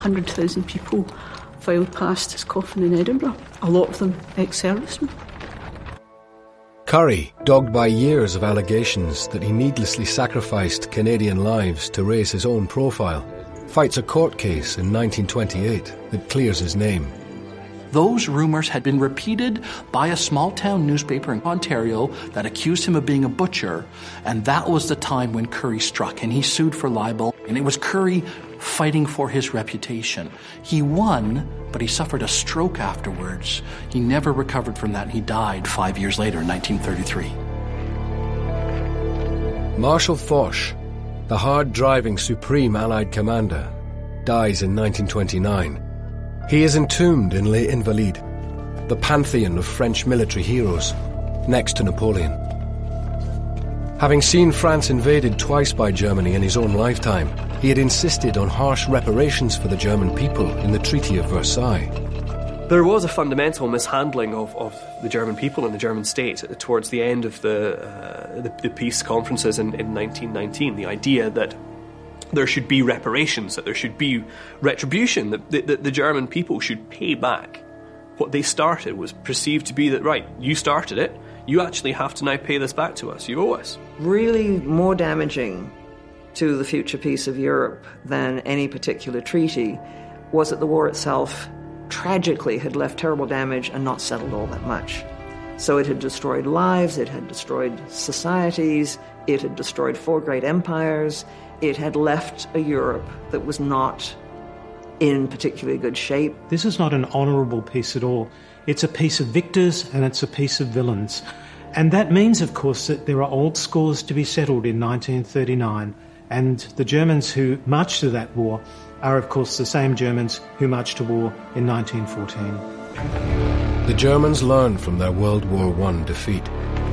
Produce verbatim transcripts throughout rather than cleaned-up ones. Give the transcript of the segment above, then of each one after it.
one hundred thousand people filed past his coffin in Edinburgh, a lot of them ex-servicemen. Currie, dogged by years of allegations that he needlessly sacrificed Canadian lives to raise his own profile, fights a court case in nineteen twenty-eight that clears his name. Those rumours had been repeated by a small-town newspaper in Ontario that accused him of being a butcher, and that was the time when Currie struck, and he sued for libel, and it was Currie fighting for his reputation. He won, but he suffered a stroke afterwards. He never recovered from that, and he died five years later in nineteen thirty-three. Marshal Foch, the hard-driving Supreme Allied commander, dies in nineteen twenty-nine. He is entombed in Les Invalides, the pantheon of French military heroes, next to Napoleon. Having seen France invaded twice by Germany in his own lifetime, he had insisted on harsh reparations for the German people in the Treaty of Versailles. There was a fundamental mishandling of, of the German people and the German state towards the end of the, uh, the, the peace conferences in, in nineteen nineteen. The idea that there should be reparations, that there should be retribution, that the, that the German people should pay back what they started was perceived to be that, right, you started it, you actually have to now pay this back to us, you owe us. Really more damaging to the future peace of Europe than any particular treaty was that the war itself tragically had left terrible damage and not settled all that much. So it had destroyed lives, it had destroyed societies, it had destroyed four great empires. It had left a Europe that was not in particularly good shape. This is not an honourable peace at all. It's a peace of victors and it's a peace of villains. And that means, of course, that there are old scores to be settled in nineteen thirty-nine. And the Germans who marched to that war are, of course, the same Germans who marched to war in nineteen fourteen. The Germans learned from their World War One defeat.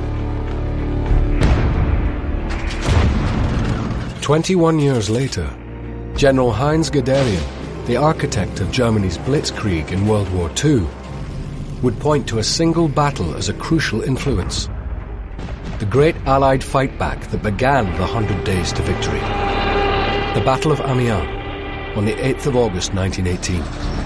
Twenty-one years later, General Heinz Guderian, the architect of Germany's blitzkrieg in World War Two, would point to a single battle as a crucial influence. The great Allied fightback that began the Hundred Days to Victory. The Battle of Amiens on the eighth of August nineteen eighteen.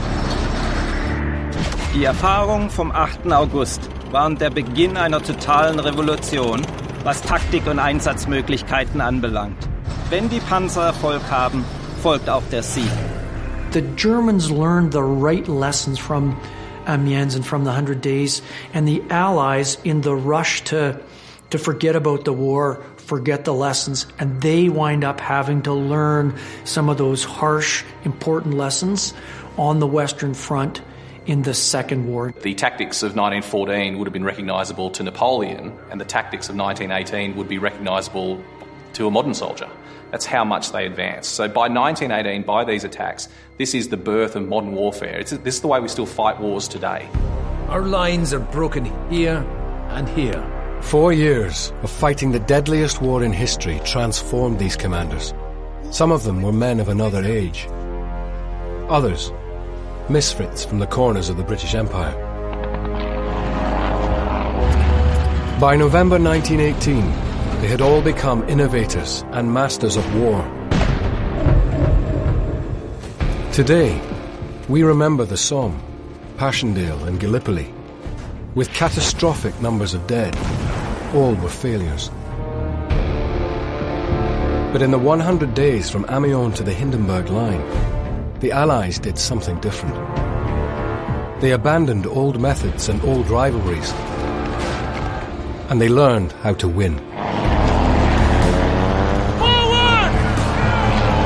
Die Erfahrungen vom achten August waren der Beginn einer totalen Revolution, was Taktik und Einsatzmöglichkeiten anbelangt. Wenn die Panzer Erfolg haben, folgt auch der Sieg. The Germans learned the right lessons from Amiens and from the Hundred Days, and the Allies, in the rush to to forget about the war, forget the lessons, and they wind up having to learn some of those harsh, important lessons on the Western Front in the Second War. The tactics of nineteen fourteen would have been recognisable to Napoleon, and the tactics of nineteen eighteen would be recognisable to a modern soldier. That's how much they advanced. So by nineteen eighteen, by these attacks, this is the birth of modern warfare. It's, this is the way we still fight wars today. Our lines are broken here and here. Four years of fighting the deadliest war in history transformed these commanders. Some of them were men of another age. Others, misfits from the corners of the British Empire. By November nineteen eighteen, they had all become innovators and masters of war. Today, we remember the Somme, Passchendaele and Gallipoli. With catastrophic numbers of dead, all were failures. But in the one hundred days from Amiens to the Hindenburg Line, the Allies did something different. They abandoned old methods and old rivalries, and they learned how to win.